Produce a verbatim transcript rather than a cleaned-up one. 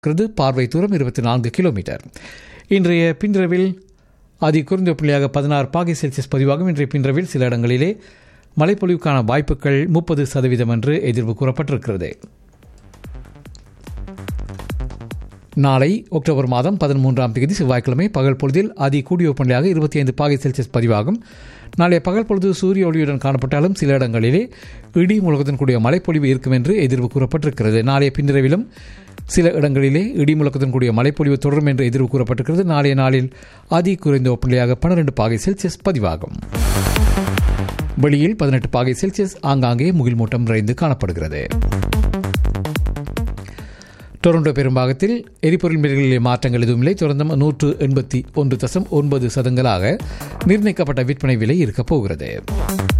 பார்வை தூரம் இருபத்தி நான்கு கிலோமீட்டர். இன்றைய பின்ரவில் அதி குறைந்த புள்ளியாக பதினாறு பாகை செல்சியஸ் பதிவாகும். இன்றைய பின்ரவில் சில இடங்களிலே மழைப்பொழிவுக்கான வாய்ப்புகள் முப்பது சதவீதம் என்று எதிர்வு கூறப்பட்டிருக்கிறது. நாளை அக்டோபர் மாதம் பதிமூன்றாம் தேதி செவ்வாய்க்கிழமை பகல் பொழுதில் அதி கூடிய வெப்பநிலையாக இருபத்தி ஐந்து பாகை செல்சியஸ் பதிவாகும். நாளைய பகல் பொழுது சூரிய ஒளியுடன் காணப்பட்டாலும் சில இடங்களிலே இடி முழக்கத்துடன் கூடிய மழைப்பொழிவு இருக்கும் என்று எதிர்வு கூறப்பட்டிருக்கிறது. நாளைய பின்னிரவிலும் சில இடங்களிலே இடி முழக்கத்துடன் கூடிய மழைப்பொழிவு தொடரும் என்று எதிர்வு கூறப்பட்டிருக்கிறது. நாளைய நாளில் அதி குறைந்த வெப்பநிலையாக பன்னிரண்டு பாகை செல்சியஸ் பதிவாகும். வெளியில் பதினெட்டு பாகை செல்சியஸ் ஆங்காங்கே முகில் மூட்டம் நிறைந்து காணப்படுகிறது. டொரண்டோ பெரும்பாகத்தில் எரிபொருள் விலைகளிலே மாற்றங்கள் எதுவும் இல்லை. தொடர்ந்து நூற்று எண்பத்தி ஒன்று தசம் ஒன்பது சதங்களாக நிர்ணயிக்கப்பட்ட விற்பனை விலை இருக்கப் போகிறது.